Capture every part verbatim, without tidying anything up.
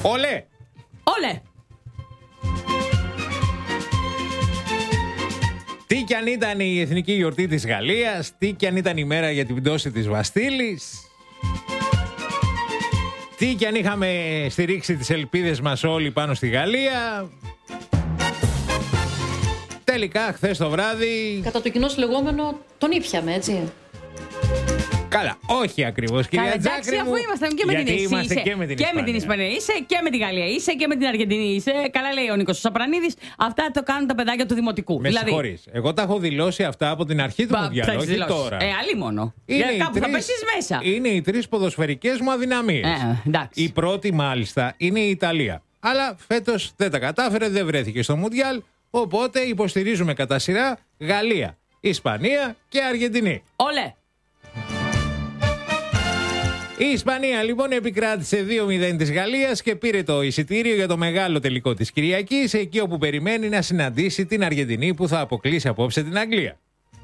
Όλε! Όλε! Τι κι αν ήταν η εθνική γιορτή της Γαλλίας, τι κι αν ήταν η μέρα για την πτώση της Βαστίλης, τι κι αν είχαμε στηρίξει τις ελπίδες μας όλοι πάνω στη Γαλλία. Τελικά, χθες το βράδυ... Κατά το κοινό λεγόμενο τον ήπιαμε, έτσι. Καλά, όχι ακριβώς, κυρία Καλά, Τζάκρη εντάξει, μου. αφού ήμασταν και με την Γιατί Ισπανία. είμαστε και με την Και Ισπανία. με την Ισπανία είσαι, και με τη Γαλλία είσαι, και με την Αργεντινή είσαι. Καλά λέει ο Νίκος Σαπρανίδης. Αυτά το κάνουν τα παιδάκια του Δημοτικού. Με δηλαδή, συγχωρείς. Εγώ τα έχω δηλώσει αυτά από την αρχή του Μπα, Μουντιάλ, θα έχεις όχι δηλώσει. τώρα. Ε, αλλή μόνο. Είναι Για οι κάπου θα τρεις- πέσεις μέσα. Είναι οι τρεις ποδοσφαιρικές μου αδυναμίες. Ε, εντάξει. Η πρώτη μάλιστα είναι η Ιταλία. Αλλά φέτος δεν τα κατάφερε, δεν βρέθηκε στο Μουντιάλ. Οπότε υποστηρίζουμε κατά σειρά Γαλλία, Ισπανία και Αργεντινή. Όλε. Η Ισπανία λοιπόν επικράτησε δύο μηδέν της Γαλλίας και πήρε το εισιτήριο για το μεγάλο τελικό της Κυριακής, εκεί όπου περιμένει να συναντήσει την Αργεντινή που θα αποκλείσει απόψε την Αγγλία.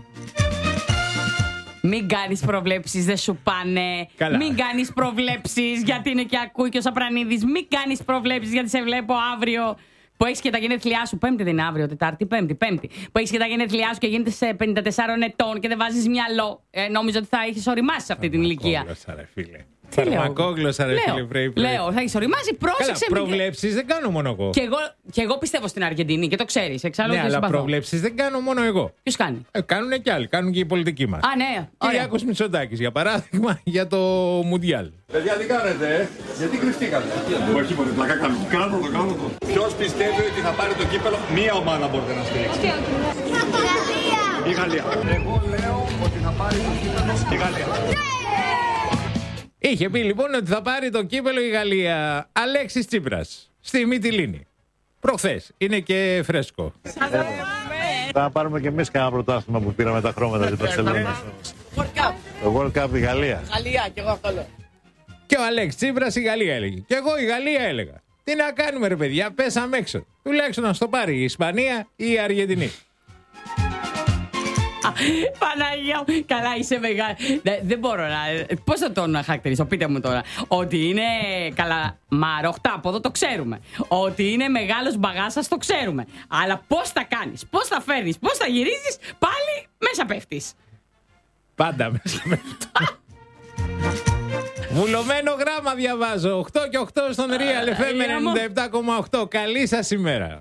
Μην κάνεις προβλέψεις, δεν σου πάνε. Καλά. Μην κάνεις προβλέψεις, γιατί είναι και ακούει και ο Σαπρανίδης. Μην κάνεις προβλέψεις, γιατί σε βλέπω αύριο. Που έχεις και τα γενέθλιά σου. Πέμπτη δεν είναι αύριο, Τετάρτη, Πέμπτη, Πέμπτη. Που έχεις και τα γενέθλιά σου και γίνεται σε πενήντα τεσσάρων ετών και δεν βάζεις μυαλό. Ε, νόμιζα ότι θα έχεις οριμάσει σε αυτή την ηλικία. Φαρμακόγλωσσα, ρε φίλε. Τι λέω? Φαρμακόγλωσσα, ρε Λέω, φίλε. Πρέπει, πρέπει. λέω, θα έχεις οριμάσει, Καλά, πρόσεξε. μην- προβλέψεις δεν κάνω μόνο εγώ. Και εγώ, και εγώ πιστεύω στην Αργεντινή και το ξέρεις. Εξάλλου Ναι, δεν αλλά συμπαθώ. προβλέψεις δεν κάνω μόνο εγώ. Ποιος κάνει? Ε, κάνουν και άλλοι, κάνουν και οι πολιτικοί μας. Α, ναι, ωραία. Κυριάκος Μητσοτάκης, για παράδειγμα, για το Μουντιάλ. Παιδιά, τι κάνετε, ε? Γιατί κρυφτήκατε? Όχι, μπορεί πλάκα κάνω. Κάνω το, κάνω το. Ποιος πιστεύει ότι θα πάρει το κύπελο? Μία ομάδα μπορείτε να στηρίξετε. Η Γαλλία. Εγώ λέω ότι θα πάρει το κύπελο η Γαλλία. Είχε πει λοιπόν ότι θα πάρει το κύπελο η Γαλλία. Αλέξης Τσίπρας, στη Μυτιλήνη. Προχθές, είναι και φρέσκο. Θα πάρουμε και εμείς κανένα πρωτάθλημα που πήραμε τα χρώματα της Μπαρσελόνας. Το World Cup η Γαλλία. Γαλλία, και εγώ αυτό λέω. Και ο Αλέξης Τσίπρας η Γαλλία έλεγε. Και εγώ η Γαλλία έλεγα. Τι να κάνουμε ρε παιδιά, πέσαμε έξω. Τουλάχιστον να στο πάρει η Ισπανία ή η Αργεντινή. Παναγία μου, καλά είσαι μεγάλη. Δεν, δεν μπορώ να. Πώς θα τον χαρακτηρίσω, πείτε μου τώρα. Ότι είναι καλά μαροχτάποδο, το ξέρουμε. Ότι είναι μεγάλος μπαγάσας, το ξέρουμε. Αλλά πώς θα κάνεις, πώς θα φέρνεις, πώς θα γυρίζεις, πάλι μέσα πέφτεις. Πάντα μέσα με αυτό. Βουλωμένο γράμμα διαβάζω. οκτώ και οκτώ στον Real εφ εμ ενενήντα επτά κόμμα οκτώ. Καλή σας ημέρα.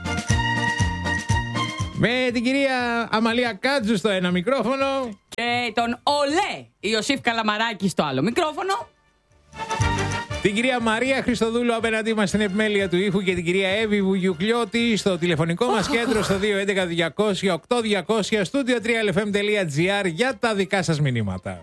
Με την κυρία Αμαλία Κάτζου στο ένα μικρόφωνο. Και τον Ολέ Ιωσήφ Καλαμαράκη στο άλλο μικρόφωνο. Την κυρία Μαρία Χριστοδούλου απέναντί μας στην επιμέλεια του ήχου. Και την κυρία Εύη Βουγιουκλιώτη στο τηλεφωνικό μας κέντρο στο δύο έντεκα διακόσια οκτώ διακόσια στούντιο τρία ελ εφ εμ τελεία τζι άρ για τα δικά σας μηνύματα.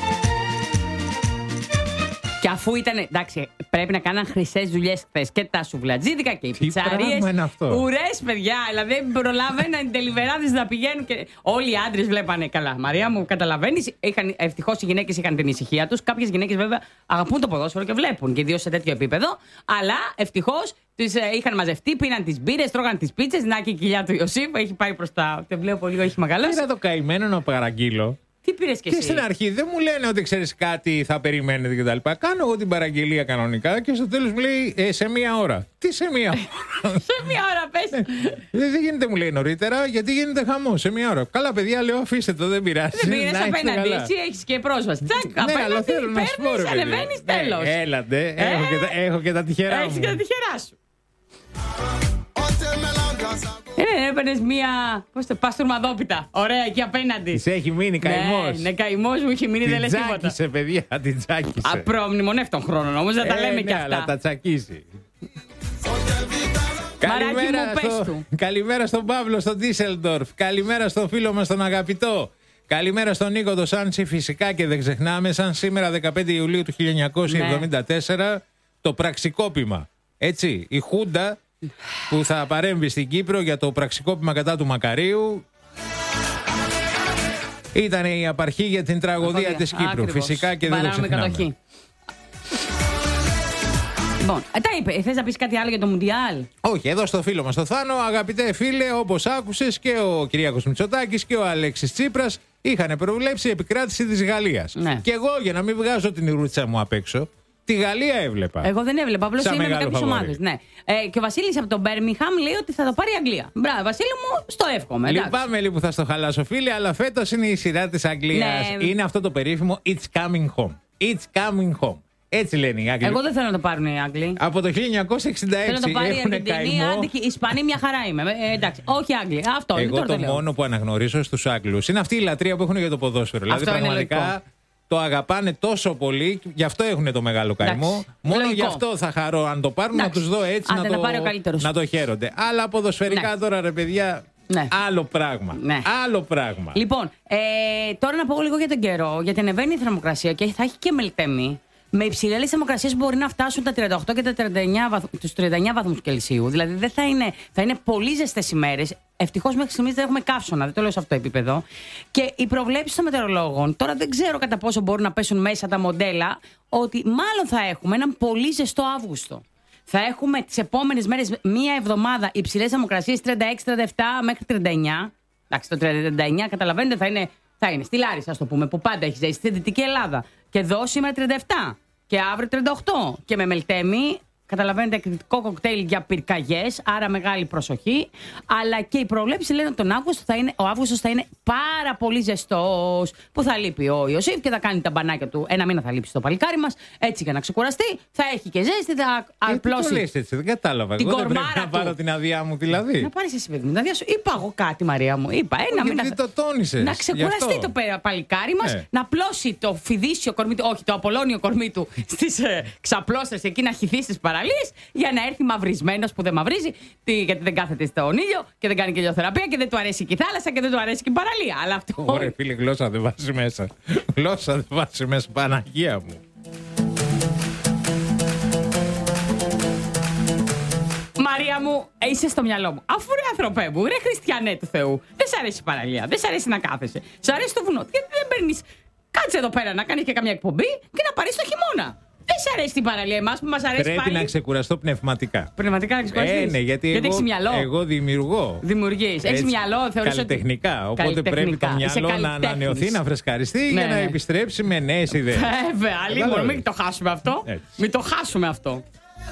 Και αφού ήταν. Εντάξει, πρέπει να κάναν χρυσές δουλειές χθες και τα σουβλατζίδικα και οι πιτσαρίες. πράγμα είναι αυτό? Ουρές, παιδιά. Δηλαδή δεν προλαβαίναν οι τελιβεράδες να πηγαίνουν. Και όλοι οι άντρες βλέπανε καλά. Μαρία μου, καταλαβαίνεις. Ευτυχώς οι γυναίκες είχαν την ησυχία τους. Κάποιες γυναίκες βέβαια αγαπούν το ποδόσφαιρο και βλέπουν. Και ιδίως σε τέτοιο επίπεδο. Αλλά ευτυχώς τις ε, είχαν μαζευτεί, πίναν τις μπύρες, τρώγαν τις πίτσες. Να και η κοιλιά του Ιωσήφ έχει πάει προς τα. Δεν βλέπω λίγο, έχει μεγαλώσει. Πήρα το καημένο να παραγγείλω. Τι πήρες κι Και εσύ? στην αρχή δεν μου λένε ότι ξέρεις κάτι, θα περιμένετε κτλ. Κάνω εγώ την παραγγελία κανονικά και στο τέλος μου λέει ε, σε μία ώρα. Τι σε μία ώρα? Σε μία ώρα πες. Δεν γίνεται, μου λέει νωρίτερα, γιατί γίνεται χαμό σε μία ώρα. Καλά, παιδιά, λέω αφήστε το, δεν πειράζει. Δεν πήγαινε να είστε απέναντι. καλά. Εσύ έχει και πρόσβαση. Τσακ, Ναι, αλλά απέναντι. θέλω να σου πω, ρε Παίρνει, παιδί. ανεβαίνει, Ναι, τέλο. Έλατε, έχω, και τα, έχω και τα τυχερά Έχει μου. και τα τυχερά σου. Ε, ναι, έπαιρνε μία. Πώ το πα τουρμαδόπιτα. Ωραία, εκεί απέναντι. Της έχει μείνει καημός. Ναι, ναι καημό μου είχε μείνει, δεν λε Την τίποτα. τσάκισε, παιδιά, την τσάκισε. Απρομνημονεύει τον χρόνο όμω, δεν τα Ε, λέμε ναι, κι αλλά αυτά. τα τσακίσει. Μαράκι Καλημέρα, μου, πες στο... του. Καλημέρα στον Παύλο στο Ντίσελντορφ. Καλημέρα στον φίλο μας τον αγαπητό. Καλημέρα στον Νίκο το Σάντσι. Φυσικά και δεν ξεχνάμε, σαν σήμερα δεκαπέντε Ιουλίου του χίλια εννιακόσια εβδομήντα τέσσερα, ναι. Το πραξικόπημα. Έτσι, η Χούντα που θα παρέμβει στην Κύπρο για το πραξικόπημα κατά του Μακαρίου ήταν η απαρχή για την τραγωδία της Κύπρου. Ακριβώς. Φυσικά και δεν το Παράνομη ξεχνάμε. κατοχή. Λοιπόν, ε, τα είπε. Θες να πεις κάτι άλλο για το Μουντιάλ? Όχι, εδώ στο φίλο μας το Θάνο, αγαπητέ φίλε, όπως άκουσες και ο Κυριάκος Μητσοτάκης και ο Αλέξης Τσίπρας είχαν προβλέψει επικράτηση της Γαλλίας. Ναι. Και εγώ, για να μην βγάζω την ρούτσα μου απ' έξω, Τη Γαλλία έβλεπα. Εγώ δεν έβλεπα, απλώς είμαι με κάποιες ομάδες. Ναι. Ε, και ο Βασίλης από τον Μπέρμιγχαμ λέει ότι θα το πάρει η Αγγλία. Μπράβο, Βασίλη μου, στο εύχομαι. Λυπάμαι λίγο που θα στο χαλάσω, φίλε, αλλά φέτος είναι η σειρά της Αγγλίας. Ναι. Είναι αυτό το περίφημο It's coming home. It's coming home. Έτσι λένε οι Άγγλοι. Εγώ δεν θέλω να το πάρουν οι Άγγλοι. Από το χίλια εννιακόσια εξήντα έξι θέλω να το πάρει η Αργεντινή, η Ισπανία, μια χαρά είμαι. Ε, εντάξει, όχι Άγγλοι. Αυτό εγώ είναι, το, το μόνο που αναγνωρίζω στους Άγγλους είναι αυτή η λατρεία που έχουν για το ποδόσφαιρο. Αυτό δηλαδή πραγματικά το αγαπάνε τόσο πολύ, γι' αυτό έχουν το μεγάλο καημό. Εντάξει, μόνο λογικό. Γι' αυτό θα χαρώ αν το πάρουν, εντάξει, να τους δω έτσι να το, να το χαίρονται. Αλλά ποδοσφαιρικά ναι. τώρα ρε παιδιά. Ναι. Άλλο πράγμα. Ναι. Άλλο πράγμα. Λοιπόν, ε, τώρα να πω λίγο για τον καιρό, γιατί ανεβαίνει η θερμοκρασία και θα έχει και μελτέμι. Με υψηλές θερμοκρασίες μπορεί να φτάσουν τα τριάντα οκτώ και τα τριάντα εννιά βαθ... τους τριάντα εννιά βαθμούς Κελσίου. Δηλαδή δεν θα είναι, θα είναι πολύ ζεστές ημέρες. Ευτυχώς μέχρι στιγμής δεν έχουμε καύσωνα, δεν το λέω σε αυτό το επίπεδο. Και οι προβλέψεις των μετεωρολόγων, τώρα δεν ξέρω κατά πόσο μπορούν να πέσουν μέσα τα μοντέλα, ότι μάλλον θα έχουμε έναν πολύ ζεστό Αύγουστο. Θα έχουμε τις επόμενες μέρες μία εβδομάδα υψηλές θερμοκρασίες τριάντα έξι τριάντα επτά μέχρι τριάντα εννιά. Εντάξει, το τριάντα εννιά καταλαβαίνετε θα είναι, θα είναι στη Λάρισα, ας το πούμε, που πάντα έχει ζήσει, στη Δυτική Ελλάδα. Και εδώ σήμερα τριάντα επτά. Και αύριο τριάντα οκτώ. Και με μελτέμι, καταλαβαίνετε, εκρηκτικό κοκτέιλ για πυρκαγιές, άρα μεγάλη προσοχή. Αλλά και οι προβλέψεις λένε ότι τον Αύγουστο θα είναι, ο Αύγουστος θα είναι πάρα πολύ ζεστός. Που θα λείπει ο Ιωσήφ και θα κάνει τα μπανάκια του. Ένα μήνα θα λείψει στο παλικάρι μας. Έτσι για να ξεκουραστεί. Θα έχει και ζέστη, θα απλώσει. Τι το λες έτσι, δεν κατάλαβα. Την εγώ δεν πρέπει του. να πάρω την αδειά μου δηλαδή. Να πάρεις εσύ, παιδί μου, την αδειά σου. Είπα εγώ κάτι, Μαρία μου. Είπα ένα γιατί μήνα. Το τόνισες. Να ξεκουραστεί το παλικάρι μας, ναι. Να πλώσει το φιδίσιο κορμί του, όχι το απολώνιο κορμί του στις ε, ξαπλώστερες εκεί, να χυθεί στις παραλίες. Για να έρθει μαυρισμένος που δεν μαυρίζει, γιατί δεν κάθεται στον ήλιο και δεν κάνει και ηλιοθεραπεία και δεν του αρέσει και η θάλασσα και δεν του αρέσει και η παραλία. Αλλά αυτό. Ωραία, φίλε, γλώσσα δεν βάζει μέσα. Γλώσσα δεν βάζει μέσα, Παναγία μου. Μαρία μου, είσαι στο μυαλό μου. Αφού ρε άνθρωπέ μου, ρε χριστιανέ του Θεού, δεν σ' αρέσει η παραλία, δεν σ' αρέσει να κάθεσαι, σ' αρέσει το βουνό. Γιατί δεν παίρνει. Κάτσε εδώ πέρα να κάνει και καμιά εκπομπή και να πάρει το χειμώνα. Δεν σ' αρέσει την παραλία εμάς που μας αρέσει. Πρέπει πάλι να ξεκουραστώ πνευματικά. Πνευματικά να ξεκουραστείς. Ε, ναι, γιατί, γιατί εγώ, έχεις μυαλό. Εγώ δημιουργώ. Δημιουργείς. Έχεις μυαλό, θεωρείς ότι. Καλλιτεχνικά. Οπότε καλλιτεχνικά. πρέπει το μυαλό να ανανεωθεί, να φρεσκαριστεί, ναι, για να επιστρέψει με νέες ιδέες. Βέβαια, λίγο. Μην το χάσουμε αυτό. Έτσι. Μην το χάσουμε αυτό.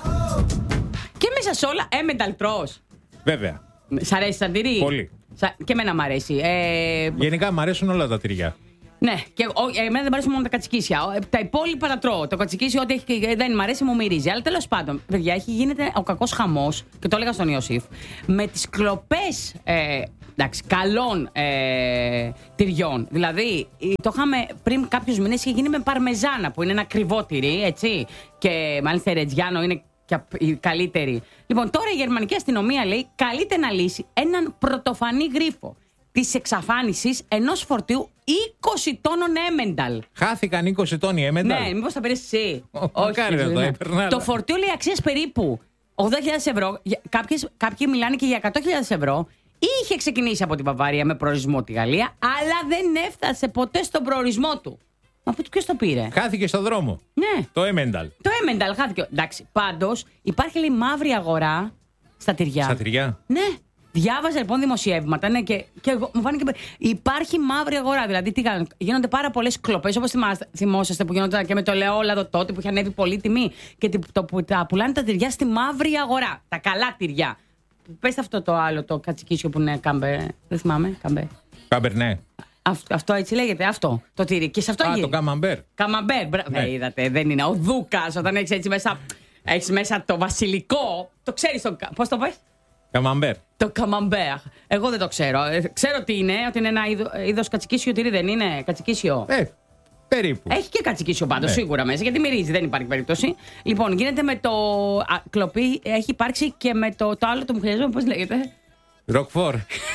Και μέσα σε όλα, έμενταλ τρως. Βέβαια. Σ' αρέσει σαν τυρί. Πολύ. Και εμένα μ' αρέσει. Ε... Γενικά μ' αρέσουν όλα τα τυριά. Ναι, και ο, εμένα δεν μου αρέσουν μόνο τα κατσικίσια. Τα υπόλοιπα τα τρώω. Το κατσικίσιο, ό,τι έχει, δεν μ' αρέσει, μου μυρίζει. Αλλά τέλος πάντων, παιδιά, έχει γίνεται ο κακός χαμός, και το έλεγα στον Ιωσήφ, με τις κλοπές ε, εντάξει, καλών ε, τυριών. Δηλαδή, το είχαμε πριν κάποιους μήνες, είχε γίνει με παρμεζάνα, που είναι ένα ακριβό τυρί, έτσι. Και μάλιστα η Ρετζιάνο είναι και η καλύτερη. Λοιπόν, τώρα η γερμανική αστυνομία λέει καλείται να λύσει έναν πρωτοφανή γρίφο της εξαφάνισης ενός φορτίου είκοσι τόνων Έμενταλ. Χάθηκαν είκοσι τόνοι Έμενταλ. Ναι, μήπως θα πήρες εσύ. Όχι, το έπαιρνα. Το φορτίο λέει αξίας περίπου ογδόντα χιλιάδες ευρώ. Κάποιες, κάποιοι μιλάνε και για εκατό χιλιάδες ευρώ. Είχε ξεκινήσει από την Βαβαρία με προορισμό τη Γαλλία, αλλά δεν έφτασε ποτέ στον προορισμό του. Μα πού ποιος το πήρε? Χάθηκε στον δρόμο. Ναι. Το Έμενταλ. Το Έμενταλ χάθηκε. Εντάξει, πάντως υπάρχει λέει μαύρη αγορά στα τυριά. Στα τυριά. Ναι. Διάβαζα λοιπόν δημοσιεύματα, ναι, και, και εγώ, μου φάνηκε. Υπάρχει μαύρη αγορά. Δηλαδή, τι κάνουν, γίνονται πάρα πολλές κλοπές, όπως θυμόσαστε που γίνονταν και με το ελαιόλαδο τότε που είχε ανέβει πολύ τιμή. Και το, που τα πουλάνε τα τυριά στη μαύρη αγορά. Τα καλά τυριά. Πες αυτό το άλλο, το κατσικίσιο που είναι κάμπε. Δεν θυμάμαι, κάμπε. Κάμπερνε. Αυτό, αυτό έτσι λέγεται, αυτό το τυρί. Και σε αυτό Α, γίνει. το καμαμπέρ. Καμαμπέρ, μπρα... ναι. ε, είδατε, δεν είναι. Ο Δούκας, όταν έχεις έτσι μέσα, έχεις μέσα το βασιλικό. Το ξέρεις, το... πώς το πες? Καμαμπέρ. Το καμαμπέρ. Εγώ δεν το ξέρω. Ε, ξέρω τι είναι, ότι είναι ένα είδος κατσικίσιο τυρί, δεν είναι κατσικίσιο. Ε, περίπου. Έχει και κατσικίσιο πάντως, ναι, σίγουρα μέσα, γιατί μυρίζει, δεν υπάρχει περίπτωση. Λοιπόν, γίνεται με το. Α, κλοπή, έχει υπάρξει και με το, το άλλο το μου χρειαζόμαι, πώς λέγεται? Ροκφόρ.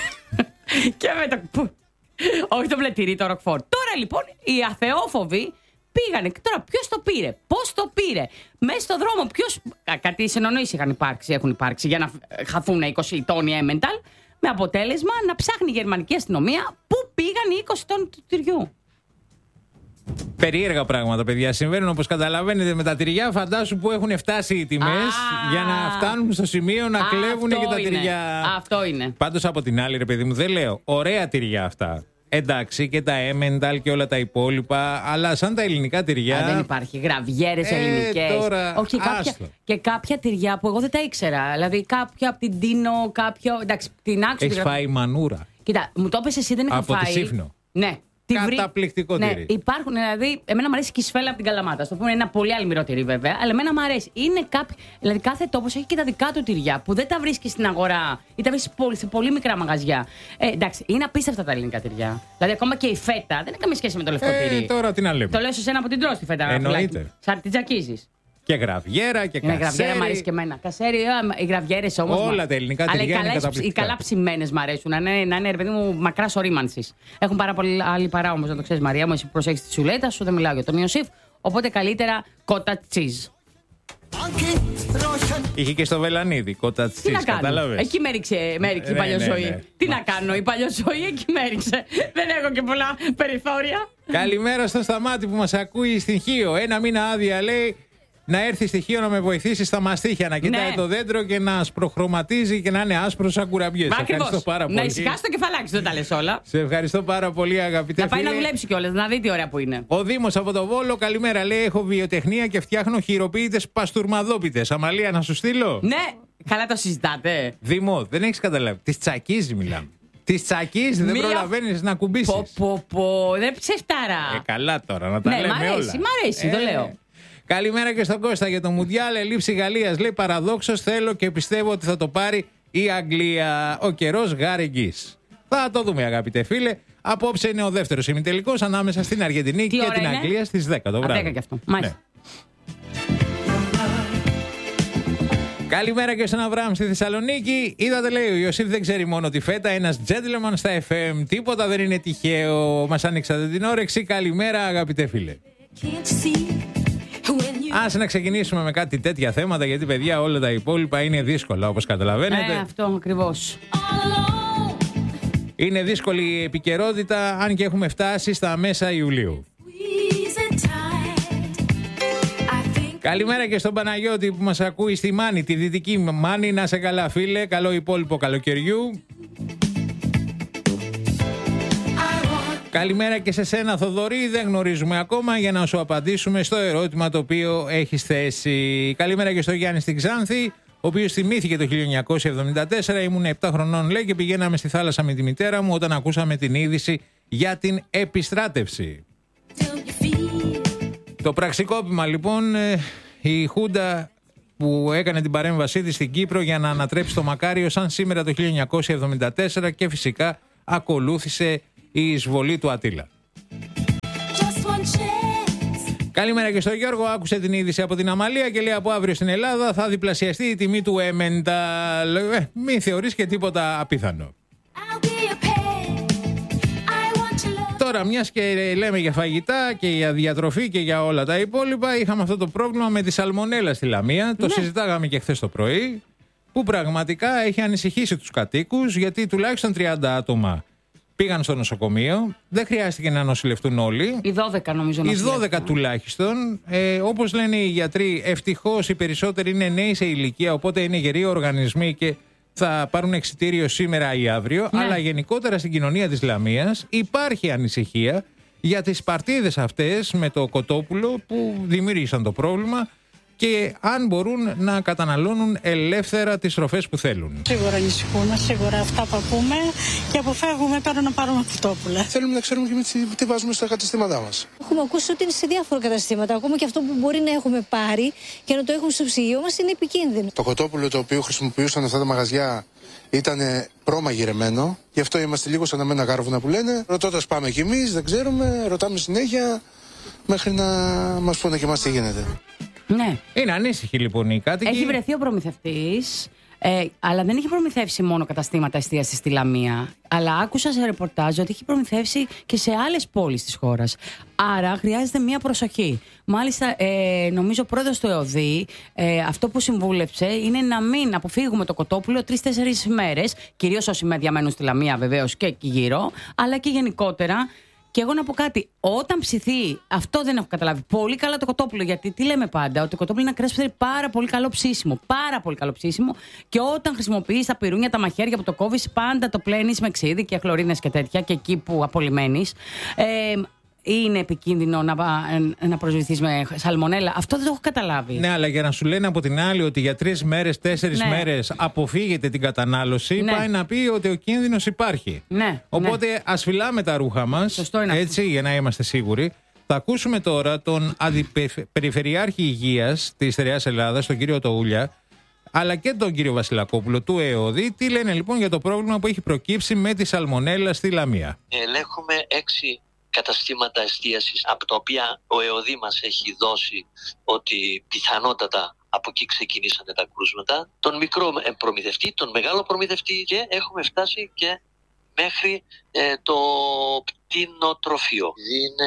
Και με το. Όχι το μπλετηρί, το ροκφόρ. Τώρα λοιπόν οι αθεόφοβοι πήγανε. Τώρα ποιος το πήρε, πώς το πήρε, μέσα στο δρόμο, ποιος. Κάτι συνεννοήσεις είχαν υπάρξει, έχουν υπάρξει για να χαθούν είκοσι τόνοι Έμενταλ. Με αποτέλεσμα να ψάχνει η γερμανική αστυνομία πού πήγαν οι είκοσι τόνοι του τυριού. Περίεργα πράγματα, παιδιά. Συμβαίνουν, όπως καταλαβαίνετε, με τα τυριά. Φαντάσου που έχουν φτάσει οι τιμές για να φτάνουν στο σημείο να κλέβουν και τα είναι. τυριά. Αυτό είναι. Πάντως από την άλλη, ρε παιδί μου, δεν λέω ωραία τυριά αυτά. Εντάξει, και τα Emmental και όλα τα υπόλοιπα, αλλά σαν τα ελληνικά τυριά. Α, δεν υπάρχει. Γραβιέρες Ε, ελληνικές. τώρα, Όχι, κάποια, άστο. και κάποια τυριά που εγώ δεν τα ήξερα. Δηλαδή, κάποια από την Τίνο, κάποιο. Εντάξει, την άξιο. Έχεις φάει μανούρα. Κοίτα, μου το είπες εσύ, δεν είχα Από τη φάει. Σύφνο. Ναι. Τη βρή- Καταπληκτικό ναι, τυρί. υπάρχουν, δηλαδή, εμένα μου αρέσει και η σφέλα από την Καλαμάτα. Στο πούμε, είναι ένα πολύ αλμυρό τυρί, βέβαια, αλλά εμένα μου αρέσει. Είναι κάποιοι, δηλαδή, κάθε τόπο έχει και τα δικά του τυριά που δεν τα βρίσκει στην αγορά ή τα βρίσκει σε πολύ μικρά μαγαζιά. Ε, εντάξει, είναι απίστευτα τα ελληνικά τυριά. Δηλαδή, ακόμα και η φέτα δεν έχει καμία σχέση με το λευκό Ε, τυρί. τώρα τι να λέμε. Το λέω σε σένα από την τρως τη φέτα. Εννοείται. Σαν τη τζακίζει. Και γραβιέρα και Είναι κασέρι. γραβιέρα, μου αρέσει και εμένα. Κασέρι, α, οι γραβιέρε όμω. Όλα τα ελληνικά αλλά τυριά οι είναι καλές- καταπληκτικά. οι καλά ψημένε μου αρέσουν. Να είναι, να είναι ρε παιδί μου, μακρά ορίμανση. Έχουν πάρα πολύ άλλη παρά όμω, να το ξέρει, Μαρία μου. Εσύ προσέχει τη σουλέτα σου, δεν μιλάω για τον Ιωσήφ. Οπότε καλύτερα κότα τσίζ. Είχε και στο Βελανίδι, κότα Τι τσις, να κάνω. κατάλαβες. Εκεί με έριξε, με έριξε Ε, η ναι, παλιοζωή. ναι, ναι. Τι Μα- να κάνω, η παλιοζωή εκεί με έριξε. Δεν έχω και πολλά περιθώρια. Καλημέρα στο Σταμάτη που μας ακούει στην Χίο. Ένα μήνα άδεια λέει να έρθει στη Χίο να με βοηθήσει στα μαστίχια. Να κοιτάει Ναι. το δέντρο και να σπροχρωματίζει και να είναι άσπρο σαν κουραμπιές. Μα Σε ευχαριστώ ακριβώς. πάρα Να πολύ. ησυχάσει το κεφαλάκι σου, δεν τα λες όλα. Σε ευχαριστώ πάρα πολύ, αγαπητέ Να πάει φίλε. να δουλέψει κιόλας, να δει τι ωραία που είναι. Ο Δήμος από το Βόλο, καλημέρα. Λέει: έχω βιοτεχνία και φτιάχνω χειροποίητες παστουρμαδόπιτες. Αμαλία, να σου στείλω. Ναι, καλά το συζητάτε. Δήμο, δεν έχεις καταλάβει. Τις τσακίζει, μιλάμε. Τις τσακίζει, δεν Μία- προλαβαίνεις να κουμπίσεις. Πω, πω, πω, δεν ψεφτάρα. Ε, καλά τώρα, να τα Ναι, λέμε μ' αρέσει, όλα. μ' αρέσει, το λέω. Καλημέρα και στον Κώστα για το Μουντιάλ. Ελήψη Γαλλίας. Λέει παραδόξως θέλω και πιστεύω ότι θα το πάρει η Αγγλία. Ο καιρός γάρεγγις. Θα το δούμε, αγαπητέ φίλε. Απόψε είναι ο δεύτερος ημιτελικός ανάμεσα στην Αργεντινή Τι και ώρα την είναι? Αγγλία στις δέκα το Α, βράδυ. δέκα κι αυτό. Μάλιστα. Καλημέρα και στον Αβραάμ στη Θεσσαλονίκη. Είδατε, λέει, ο Ιωσήφ δεν ξέρει μόνο τη φέτα. Ένας gentleman στα εφ εμ. Τίποτα δεν είναι τυχαίο. Μας ανοίξατε την όρεξη. Καλημέρα, αγαπητέ φίλε. Ας να ξεκινήσουμε με κάτι τέτοια θέματα, γιατί παιδιά όλα τα υπόλοιπα είναι δύσκολα, όπως καταλαβαίνετε. Ε, αυτό ακριβώς. Είναι δύσκολη η επικαιρότητα, αν και έχουμε φτάσει στα μέσα Ιουλίου. Καλημέρα και στον Παναγιώτη που μας ακούει στη Μάνη, τη δυτική Μάνη. Να σε καλά, φίλε. Καλό υπόλοιπο καλοκαιριού. Καλημέρα και σε σένα, Θοδωρή. Δεν γνωρίζουμε ακόμα για να σου απαντήσουμε στο ερώτημα το οποίο έχεις θέσει. Καλημέρα και στο Γιάννη στην Ξάνθη, ο οποίος θυμήθηκε το χίλια εννιακόσια εβδομήντα τέσσερα. Ήμουν επτά χρονών, λέει, και πηγαίναμε στη θάλασσα με τη μητέρα μου όταν ακούσαμε την είδηση για την επιστράτευση. Το πραξικόπημα, λοιπόν, ε, η Χούντα που έκανε την παρέμβασή της στην Κύπρο για να ανατρέψει το Μακάριο σαν σήμερα το χίλια εννιακόσια εβδομήντα τέσσερα και φυσικά ακολούθησε η εισβολή του Ατήλα. Καλημέρα και στο Γιώργο. Άκουσε την είδηση από την Αμαλία και λέει από αύριο στην Ελλάδα θα διπλασιαστεί η τιμή του Emmental. Ε, μην θεωρείς και τίποτα απίθανο. Τώρα, μιας και λέμε για φαγητά και για διατροφή και για όλα τα υπόλοιπα, είχαμε αυτό το πρόβλημα με τη σαλμονέλα στη Λαμία. Το συζητάγαμε και χθες το πρωί, που πραγματικά έχει ανησυχήσει τους κατοίκους, γιατί τουλάχιστον τριάντα άτομα πήγαν στο νοσοκομείο. Δεν χρειάστηκε να νοσηλευτούν όλοι. Οι δώδεκα νομίζω. Οι να δώδεκα συλλέξουν. τουλάχιστον. Ε, όπως λένε οι γιατροί, ευτυχώς οι περισσότεροι είναι νέοι σε ηλικία, οπότε είναι γεροί οργανισμοί και θα πάρουν εξιτήριο σήμερα ή αύριο. Ναι. Αλλά γενικότερα στην κοινωνία της Λαμίας υπάρχει ανησυχία για τις παρτίδες αυτές με το κοτόπουλο που δημιούργησαν το πρόβλημα και αν μπορούν να καταναλώνουν ελεύθερα τις τροφές που θέλουν. Σίγουρα ανησυχούμε, σίγουρα αυτά που ακούμε και αποφεύγουμε τώρα να πάρουμε κοτόπουλα. Θέλουμε να ξέρουμε και με τι, τι βάζουμε στα καταστήματά μας. Έχουμε ακούσει ότι είναι σε διάφορα καταστήματα. Ακόμα και αυτό που μπορεί να έχουμε πάρει και να το έχουμε στο ψυγείο μας είναι επικίνδυνο. Το κοτόπουλο το οποίο χρησιμοποιούσαν αυτά τα μαγαζιά ήταν προμαγειρεμένο. Γι' αυτό είμαστε λίγο σαν αμένα γάρβουνα που λένε. Ρωτώντας πάμε κι εμείς, δεν ξέρουμε, ρωτάμε συνέχεια μέχρι να μας πούνε και εμάς τι γίνεται. Ναι. Είναι ανήσυχοι λοιπόν οι κάτοικοι. Έχει βρεθεί ο προμηθευτής, ε, αλλά δεν έχει προμηθεύσει μόνο καταστήματα εστίασης στη Λαμία. Αλλά άκουσα σε ρεπορτάζ ότι έχει προμηθεύσει και σε άλλες πόλεις της χώρας. Άρα χρειάζεται μία προσοχή. Μάλιστα, ε, νομίζω ο πρόεδρος του ΕΟΔΗ ε, αυτό που συμβούλεψε είναι να μην αποφύγουμε το κοτόπουλο τρεις-τέσσερις μέρες, κυρίως όσοι διαμένουν στη Λαμία βεβαίως και εκεί γύρω, αλλά και γενικότερα. Και εγώ να πω κάτι. Όταν ψηθεί, αυτό δεν έχω καταλάβει. Πολύ καλά το κοτόπουλο. Γιατί τι λέμε πάντα, ότι το κοτόπουλο είναι ένα κρέας που θέλει πάρα πολύ καλό ψήσιμο. Πάρα πολύ καλό ψήσιμο. Και όταν χρησιμοποιείς τα πυρούνια, τα μαχαίρια που το κόβεις, πάντα το πλένεις με ξύδι και χλωρίνες και τέτοια. Και εκεί που απολυμμένεις. Ε, είναι επικίνδυνο να, να προσβληθείς με σαλμονέλα. Αυτό δεν το έχω καταλάβει. Ναι, αλλά για να σου λένε από την άλλη ότι για τρεις μέρες, τέσσερις ναι. μέρες αποφύγετε την κατανάλωση, ναι. πάει να πει ότι ο κίνδυνος υπάρχει. Ναι, Οπότε ναι. ας φυλάμε τα ρούχα μας. Σωστό είναι έτσι, αυτό. για να είμαστε σίγουροι. Θα ακούσουμε τώρα τον Αντιπεριφερειάρχη Υγείας της Στερεάς Ελλάδας, τον κύριο Τοούλια, αλλά και τον κύριο Βασιλακόπουλο του ΕΟΔΗ. Τι λένε λοιπόν για το πρόβλημα που έχει προκύψει με τη σαλμονέλα στη Λαμία. Ελέγχουμε έξι καταστήματα εστίασης, από τα οποία ο ΕΟΔΗ μας έχει δώσει ότι πιθανότατα από εκεί ξεκινήσανε τα κρούσματα, τον μικρό προμηθευτή, τον μεγάλο προμηθευτή, και έχουμε φτάσει και μέχρι ε, το κτηνοτροφείο. Είναι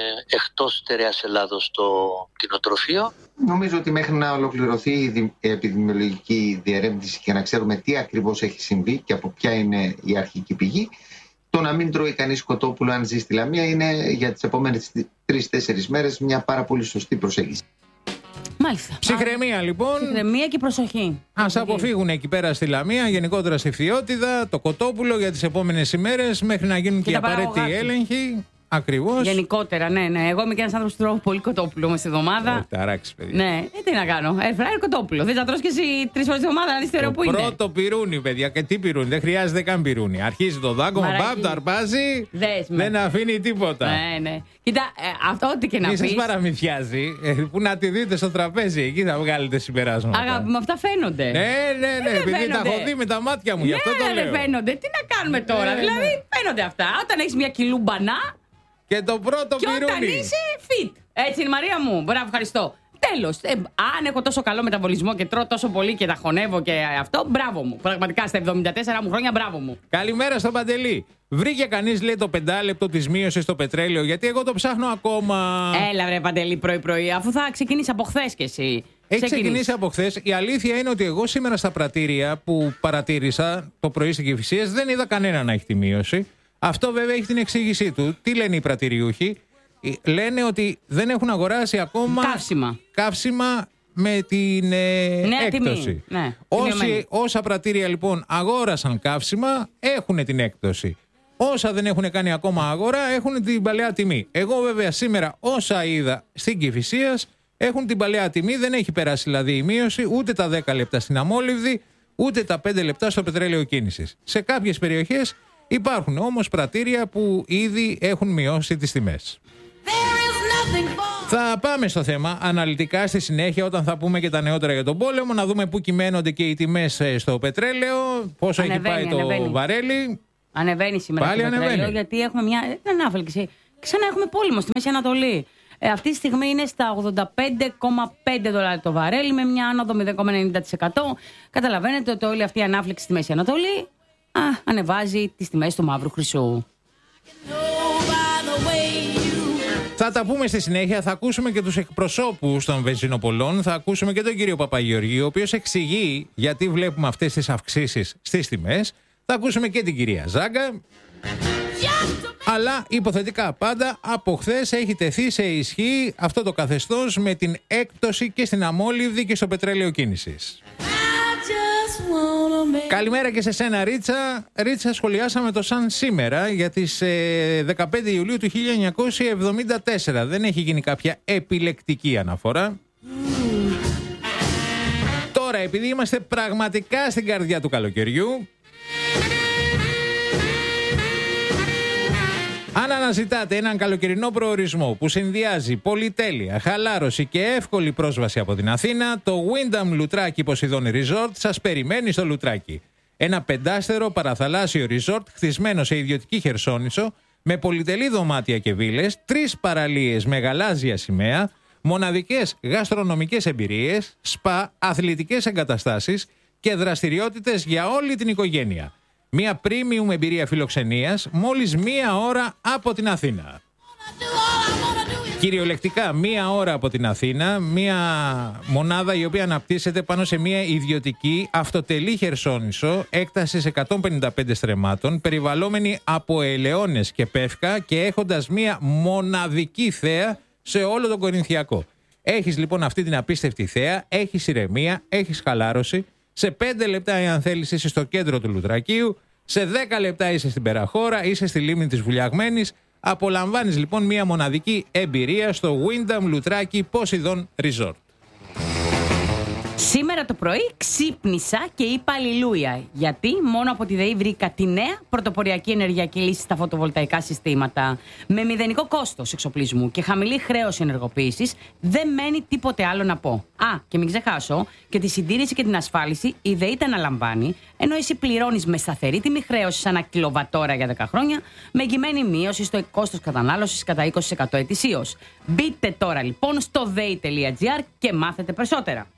εκτός Στερεάς Ελλάδος το κτηνοτροφείο. Νομίζω ότι μέχρι να ολοκληρωθεί η επιδημιολογική διερεύνηση και να ξέρουμε τι ακριβώς έχει συμβεί και από ποια είναι η αρχική πηγή, το να μην τρώει κανείς κοτόπουλο αν ζει στη Λαμία είναι για τις επόμενες τρεις τέσσερις μέρες μια πάρα πολύ σωστή προσέγγιση. Μάλιστα. Ψυχραιμία λοιπόν. Ψυχραιμία και προσοχή. Ας αποφύγουν εκεί πέρα στη Λαμία, γενικότερα στη Φθιώτιδα, το κοτόπουλο για τις επόμενες ημέρες μέχρι να γίνουν και, και οι απαραίτητοι έλεγχοι. Ακριβώς. Γενικότερα, ναι, ναι. Εγώ είμαι και ένας άνθρωπος που τρώω πολύ κοτόπουλο μες τη εβδομάδα. Όχι, ταράξει, παιδιά. Ναι, ε, τι να κάνω. Airfryer κοτόπουλο. Δεν θα τρως και εσύ τρεις φορές τη εβδομάδα, να δεις θεωρώ που είναι. Πρώτο πυρούνι, παιδιά. Και τι πυρούνι, δεν χρειάζεται καν πυρούνι. Αρχίζει το δάγκωμα, μπαμ, το αρπάζει. Δεν αφήνει τίποτα. Ναι, ναι. Κοίτα, ε, αυτό ό,τι και να πεις. Μη σας παραμυθιάζει, ε, που να τη δείτε στο τραπέζι, εκεί θα βγάλετε συμπεράσματα. Αγάπη, με αυτά φαίνονται. Ναι, ναι, ναι, επειδή τα έχω δει με τα μάτια μου, γι' αυτό το λέω. Δεν φαίνονται. Τι να κάνουμε τώρα, δηλαδή φαίνονται αυτά. Όταν έχεις μια κιλούμπανά. Και το πρώτο και πυρούνι. Όταν είσαι fit. Έτσι είναι, Μαρία μου. Μπράβο, ευχαριστώ. Τέλος. Ε, αν έχω τόσο καλό μεταβολισμό και τρώω τόσο πολύ και τα χωνεύω και αυτό, μπράβο μου. Πραγματικά στα εβδομήντα τέσσερα μου χρόνια, μπράβο μου. Καλημέρα στον Παντελή. Βρήκε κανείς, λέει, το πεντάλεπτο της μείωσης στο πετρέλαιο, γιατί εγώ το ψάχνω ακόμα. Έλα, βρε Παντελή, πρωί-πρωί, αφού θα ξεκινήσει από χθες κι εσύ. Έχει ξεκινήσει από χθες. Η αλήθεια είναι ότι εγώ σήμερα στα πρατήρια που παρατήρησα το πρωί στην Κηφισίας δεν είδα κανένα να έχει τη μείωση. Αυτό βέβαια έχει την εξήγησή του. Τι λένε οι πρατηριούχοι? Λένε ότι δεν έχουν αγοράσει ακόμα καύσιμα, καύσιμα με την ε, νέα έκπτωση. Ναι, Όσοι, όσα πρατήρια λοιπόν αγόρασαν καύσιμα έχουν την έκπτωση. Όσα δεν έχουν κάνει ακόμα αγορά έχουν την παλαιά τιμή. Εγώ βέβαια σήμερα όσα είδα στην Κηφισίας έχουν την παλαιά τιμή. Δεν έχει περάσει δηλαδή η μείωση ούτε τα δέκα λεπτά στην αμόλυβδη ούτε τα πέντε λεπτά στο πετρέλαιο κίνησης. Σε κάποιες περιοχές υπάρχουν όμως πρατήρια που ήδη έχουν μειώσει τις τιμές. Θα πάμε στο θέμα αναλυτικά στη συνέχεια όταν θα πούμε και τα νεότερα για τον πόλεμο, να δούμε πού κυμαίνονται και οι τιμές στο πετρέλαιο, πόσο ανεβαίνει, έχει πάει ανεβαίνει. το βαρέλι. Ανεβαίνει σήμερα Πάλι το ανεβαίνει. πετρέλαιο, γιατί έχουμε μια ανάφλεξη. Ξανά έχουμε πόλεμο στη Μέση Ανατολή. Ε, αυτή τη στιγμή είναι στα ογδόντα πέντε κόμμα πέντε δολάρια το βαρέλι με μια άνοδο μηδέν κόμμα ενενήντα τοις εκατό. Καταλαβαίνετε ότι όλη αυτή η ανάφλεξη στη Μέση Ανατολή α, ανεβάζει τις τιμές του μαύρου χρυσού. Θα τα πούμε στη συνέχεια, θα ακούσουμε και τους εκπροσώπους των βενζινοπολών, θα ακούσουμε και τον κύριο Παπαγεωργίου, ο οποίος εξηγεί γιατί βλέπουμε αυτές τις αυξήσεις στις τιμές. Θα ακούσουμε και την κυρία Ζάγκα. Αλλά υποθετικά πάντα από χθες έχει τεθεί σε ισχύ αυτό το καθεστώς με την έκπτωση και στην αμόλυβδη και στο πετρέλαιο κίνησης. Καλημέρα και σε σένα, Ρίτσα. Ρίτσα, σχολιάσαμε το σαν σήμερα για τις ε, δεκαπέντε Ιουλίου του χίλια εννιακόσια εβδομήντα τέσσερα. Δεν έχει γίνει κάποια επιλεκτική αναφορά. Mm. Τώρα, επειδή είμαστε πραγματικά στην καρδιά του καλοκαιριού, αν αναζητάτε έναν καλοκαιρινό προορισμό που συνδυάζει πολυτέλεια, χαλάρωση και εύκολη πρόσβαση από την Αθήνα, το Wyndham Λουτράκι Ποσειδώνη Resort σας περιμένει στο Λουτράκι. Ένα πεντάστερο παραθαλάσσιο resort χτισμένο σε ιδιωτική χερσόνησο, με πολυτελή δωμάτια και βίλες, τρεις παραλίες με γαλάζια σημαία, μοναδικές γαστρονομικές εμπειρίες, σπα, αθλητικές εγκαταστάσεις και δραστηριότητες για όλη την οικογένεια. Μια premium εμπειρία φιλοξενίας μόλις μία ώρα από την Αθήνα. Κυριολεκτικά μία ώρα από την Αθήνα, μία μονάδα η οποία αναπτύσσεται πάνω σε μία ιδιωτική αυτοτελή χερσόνησο έκτασης εκατόν πενήντα πέντε στρεμμάτων, περιβαλλόμενη από ελαιώνες και πεύκα και έχοντας μία μοναδική θέα σε όλο τον Κορινθιακό. Έχεις λοιπόν αυτή την απίστευτη θέα, έχεις ηρεμία, έχεις χαλάρωση. Σε πέντε λεπτά, εάν θέλεις, είσαι στο κέντρο του Λουτρακίου. Σε δέκα λεπτά είσαι στην Περαχώρα, είσαι στη λίμνη της Βουλιαγμένης. Απολαμβάνεις λοιπόν μια μοναδική εμπειρία στο Wyndham Λουτράκι Poseidon Resort. Σήμερα το πρωί ξύπνησα και είπα αλληλούια. Γιατί μόνο από τη ΔΕΗ βρήκα τη νέα πρωτοποριακή ενεργειακή λύση στα φωτοβολταϊκά συστήματα. Με μηδενικό κόστος εξοπλισμού και χαμηλή χρέωση ενεργοποίησης, δεν μένει τίποτε άλλο να πω. Α, και μην ξεχάσω και τη συντήρηση και την ασφάλιση η ΔΕΗ τα αναλαμβάνει, ενώ εσύ πληρώνεις με σταθερή τιμή χρέωση ανά κιλοβατόρα για δέκα χρόνια, με εγγυημένη μείωση στο κόστος κατανάλωσης κατά είκοσι τοις εκατό ετησίως. Μπείτε τώρα λοιπόν στο δέη τελεία τζι άρ και μάθετε περισσότερα.